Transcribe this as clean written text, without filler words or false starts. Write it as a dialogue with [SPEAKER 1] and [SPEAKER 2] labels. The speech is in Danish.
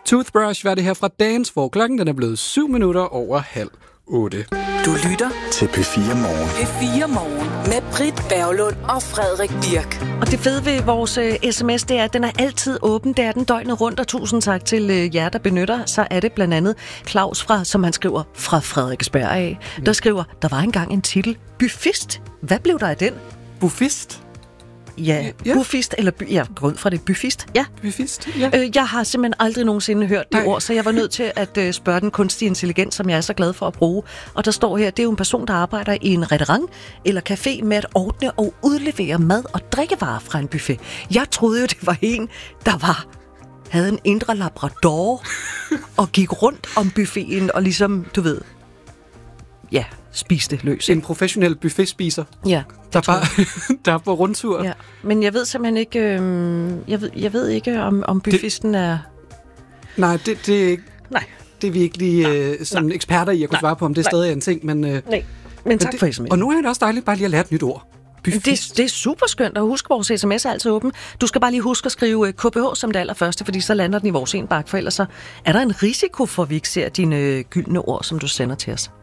[SPEAKER 1] Toothbrush var det her fra dagens, hvor klokken den er blevet 7:07.
[SPEAKER 2] Du lytter
[SPEAKER 3] til P4 Morgen.
[SPEAKER 2] P4 Morgen med Britt Berglund og Frederik Birk.
[SPEAKER 4] Og det fede ved vores sms, det er, at den er altid åben. Det er den døgnet rundt, og tusind tak til jer, der benytter. Så er det blandt andet Claus fra, som han skriver, fra Frederiksberg af. Der skriver, der var engang en titel, Buffist. Hvad blev der af den?
[SPEAKER 1] Buffist?
[SPEAKER 4] Ja, buffist, eller går ud fra det, buffist. Ja.
[SPEAKER 1] Buffist, ja.
[SPEAKER 4] Jeg har simpelthen aldrig nogensinde hørt det ord, så jeg var nødt til at spørge den kunstige intelligens, som jeg er så glad for at bruge. Og der står her, det er jo en person, der arbejder i en restaurant eller café med at ordne og udlevere mad og drikkevarer fra en buffet. Jeg troede jo, det var en, der havde en indre labrador og gik rundt om buffeten og ligesom, du ved, ja, spiste løs.
[SPEAKER 1] En professionel buffetspiser.
[SPEAKER 4] Ja.
[SPEAKER 1] Der er på rundtur.
[SPEAKER 4] Ja, men jeg ved simpelthen ikke, jeg ved ikke om buffisten er...
[SPEAKER 1] Nej, det er ikke...
[SPEAKER 4] Nej.
[SPEAKER 1] Det er vi ikke lige som eksperter i at kunne svare på, om det er stadig en ting, men...
[SPEAKER 4] Nej, men tak for sms'en.
[SPEAKER 1] Og nu er det også dejligt bare lige at lære et nyt ord.
[SPEAKER 4] Det er super skønt at huske, vores sms er altid åben. Du skal bare lige huske at skrive KBH som det allerførste, fordi så lander den i vores indbakke, for ellers så er der en risiko for, at vi ikke ser dine gyldne ord, som du sender til os.